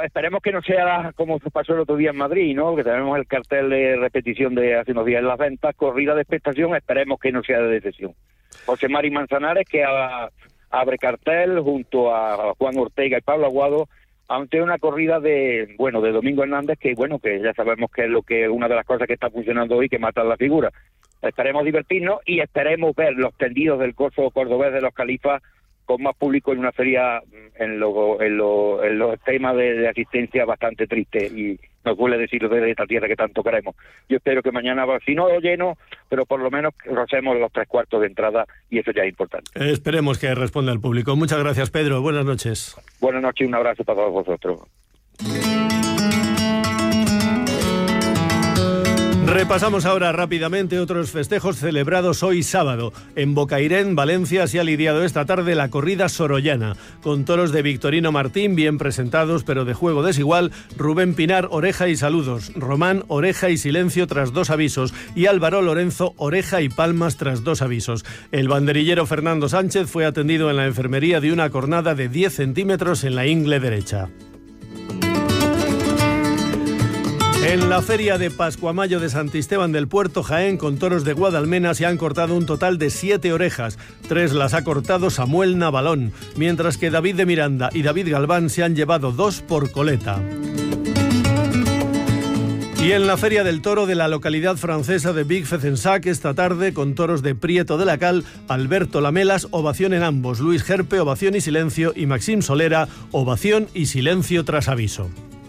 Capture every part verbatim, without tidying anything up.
esperemos que no sea como se pasó el otro día en Madrid, ¿no? Que tenemos el cartel de repetición de hace unos días en las ventas, corrida de expectación, esperemos que no sea de decepción. José Mari Manzanares, que a, abre cartel junto a Juan Ortega y Pablo Aguado, ante una corrida de, bueno, de Domingo Hernández, que bueno, que ya sabemos que es lo que una de las cosas que está funcionando hoy, que mata la figura. Esperemos divertirnos y esperemos ver los tendidos del corso cordobés de los Califas con más público en una feria en, lo, en, lo, en los temas de, de asistencia bastante triste, y nos duele decirlo desde esta tierra que tanto queremos. Yo espero que mañana, si no lleno, pero por lo menos rocemos los tres cuartos de entrada, y eso ya es importante. Esperemos que responda el público. Muchas gracias, Pedro. Buenas noches. Buenas noches y un abrazo para todos vosotros. Repasamos ahora rápidamente otros festejos celebrados hoy sábado. En Bocairén, Valencia, se ha lidiado esta tarde la corrida sorollana, con toros de Victorino Martín bien presentados pero de juego desigual, Rubén Pinar, oreja y saludos, Román, oreja y silencio tras dos avisos, y Álvaro Lorenzo, oreja y palmas tras dos avisos. El banderillero Fernando Sánchez fue atendido en la enfermería de una cornada de diez centímetros en la ingle derecha. En la feria de Pascuamayo de Santisteban del Puerto, Jaén, con toros de Guadalmena, se han cortado un total de siete orejas. Tres las ha cortado Samuel Navalón, mientras que David de Miranda y David Galván se han llevado dos por coleta. Y en la Feria del Toro de la localidad francesa de Vic-Fezensac, esta tarde, con toros de Prieto de la Cal, Alberto Lamelas, ovación en ambos, Luis Gerpe, ovación y silencio, y Maxim Solera, ovación y silencio tras aviso.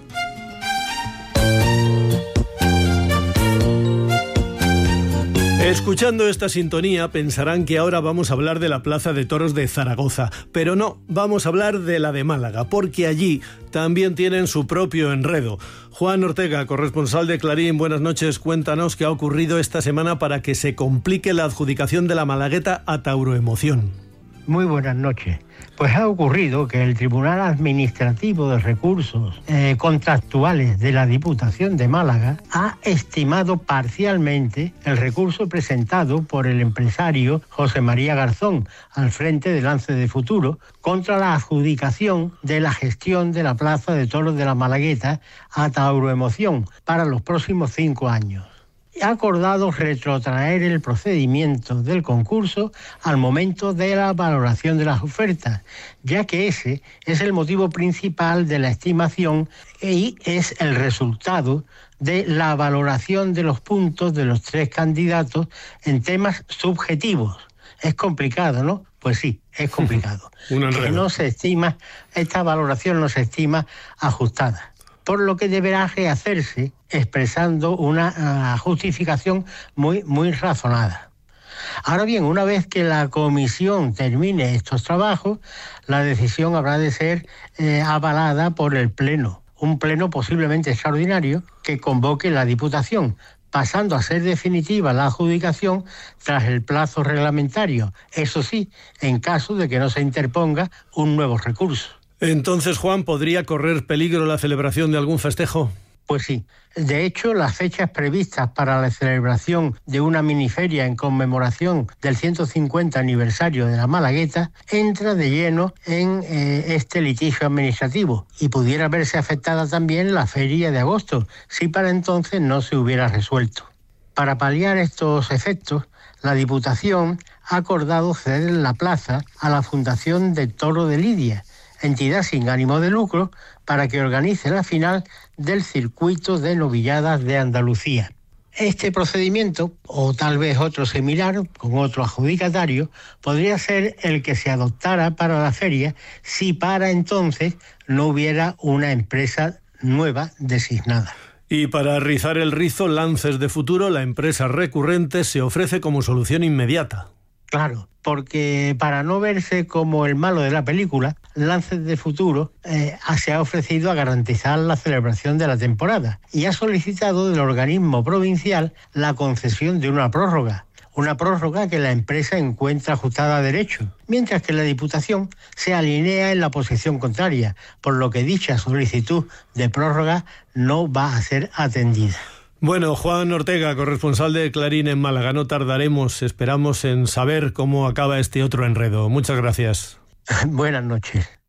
Escuchando esta sintonía pensarán que ahora vamos a hablar de la Plaza de Toros de Zaragoza, pero no, vamos a hablar de la de Málaga, porque allí también tienen su propio enredo. Juan Ortega, corresponsal de Clarín, buenas noches, cuéntanos qué ha ocurrido esta semana para que se complique la adjudicación de la Malagueta a Tauroemoción. Muy buenas noches. Pues ha ocurrido que el Tribunal Administrativo de Recursos eh, Contractuales de la Diputación de Málaga ha estimado parcialmente el recurso presentado por el empresario José María Garzón al frente de Lance de Futuro contra la adjudicación de la gestión de la Plaza de Toros de la Malagueta a Tauroemoción para los próximos cinco años. Ha acordado retrotraer el procedimiento del concurso al momento de la valoración de las ofertas, ya que ese es el motivo principal de la estimación y es el resultado de la valoración de los puntos de los tres candidatos en temas subjetivos. Es complicado, ¿no? Pues sí, es complicado. Que no se estima, esta valoración no se estima ajustada, por lo que deberá rehacerse expresando una uh, justificación muy, muy razonada. Ahora bien, una vez que la comisión termine estos trabajos, la decisión habrá de ser eh, avalada por el Pleno, un Pleno posiblemente extraordinario que convoque la Diputación, pasando a ser definitiva la adjudicación tras el plazo reglamentario, eso sí, en caso de que no se interponga un nuevo recurso. Entonces, Juan, ¿podría correr peligro la celebración de algún festejo? Pues sí. De hecho, las fechas previstas para la celebración de una miniferia en conmemoración del ciento cincuenta aniversario de la Malagueta entra de lleno en eh, este litigio administrativo, y pudiera verse afectada también la feria de agosto, si para entonces no se hubiera resuelto. Para paliar estos efectos, la Diputación ha acordado ceder la plaza a la Fundación de Toro de Lidia, entidad sin ánimo de lucro, para que organice la final del circuito de novilladas de Andalucía. Este procedimiento, o tal vez otro similar, con otro adjudicatario, podría ser el que se adoptara para la feria si para entonces no hubiera una empresa nueva designada. Y para rizar el rizo, Lances de Futuro, la empresa recurrente, se ofrece como solución inmediata. Claro, porque para no verse como el malo de la película, Lances de Futuro eh, se ha ofrecido a garantizar la celebración de la temporada y ha solicitado del organismo provincial la concesión de una prórroga, una prórroga que la empresa encuentra ajustada a derecho, mientras que la Diputación se alinea en la posición contraria, por lo que dicha solicitud de prórroga no va a ser atendida. Bueno, Juan Ortega, corresponsal de Clarín en Málaga, no tardaremos, esperamos en saber cómo acaba este otro enredo. Muchas gracias. Buenas noches.